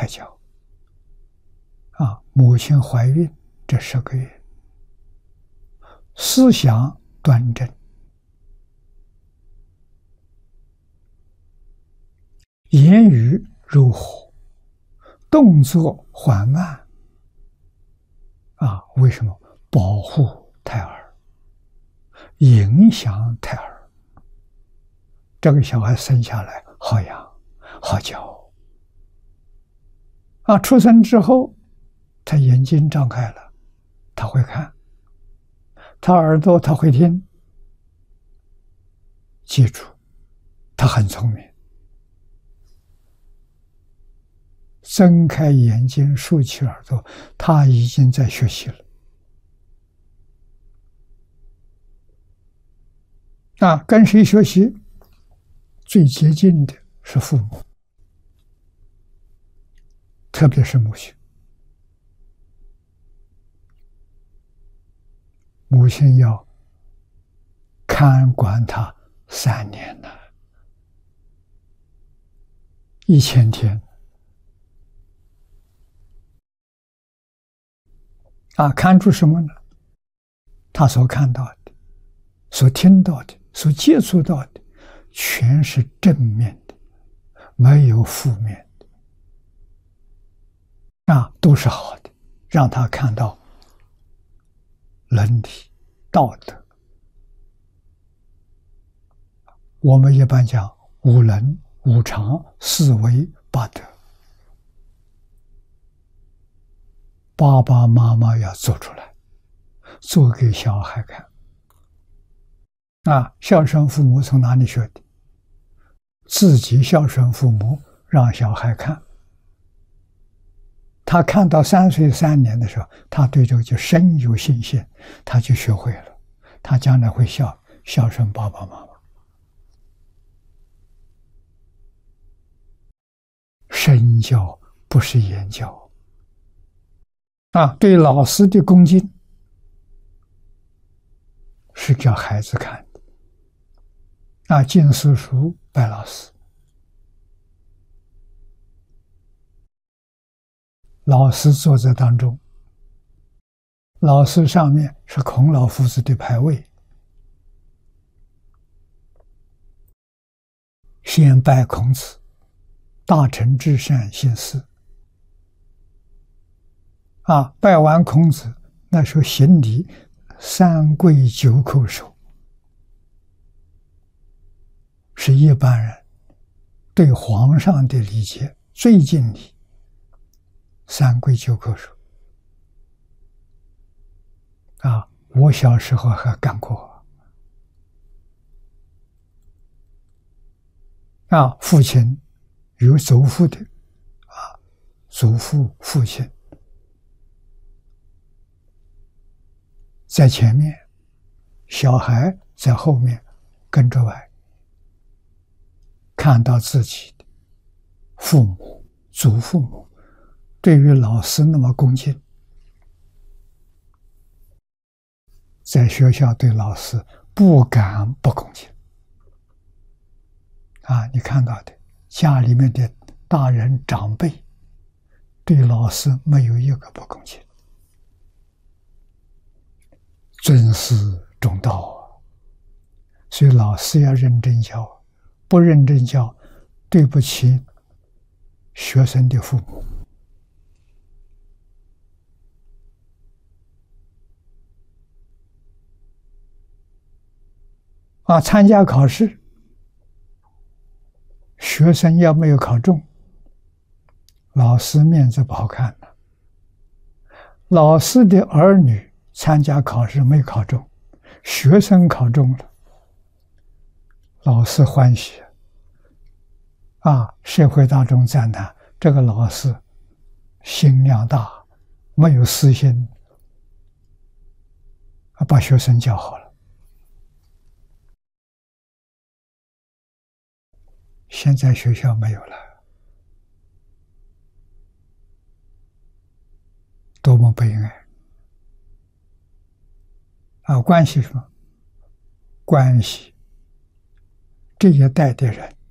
胎教。母亲怀孕这10个月，思想端正，言语柔和，动作缓慢。为什么？保护胎儿，影响胎儿。这个小孩生下来好养好教。出生之后，他眼睛张开了，他会看，他耳朵他会听，记住，他很聪明。睁开眼睛，竖起耳朵，他已经在学习了。跟谁学习？最接近的是父母，特别是母亲。母亲要看管他3年了，1000天。看出什么呢？他所看到的、所听到的、所接触到的，全是正面的，没有负面的，都是好的，让他看到伦理、道德。我们一般讲5伦、5常、4维、8德。爸爸妈妈要做出来，做给小孩看。孝顺父母从哪里学的？自己孝顺父母，让小孩看。他看到3岁3年的时候，他对这个就深有信心，他就学会了，他将来会孝顺爸爸妈妈。身教不是言教。对老师的恭敬是叫孩子看的。敬师叔，拜老师。老师坐在当中，老师上面是孔老夫子的牌位，先拜孔子，大成至善，行四。拜完孔子，那时候行礼3跪9叩首，是一般人对皇上的礼节最敬礼，3跪9叩首。我小时候还干过。父亲有祖父的，祖父、父亲在前面，小孩在后面跟着来，看到自己的父母、祖父母对于老师那么恭敬，在学校对老师不敢不恭敬。你看到的家里面的大人长辈对老师没有一个不恭敬。尊师重道所以老师要认真教，不认真教，对不起学生的父母。参加考试，学生要没有考中，老师面子不好看了。老师的儿女参加考试没考中，学生考中了，老师欢喜。社会大众赞叹这个老师心量大，没有私心，把学生教好了。现在学校没有了，多么悲哀！关系什么？关系这一代的人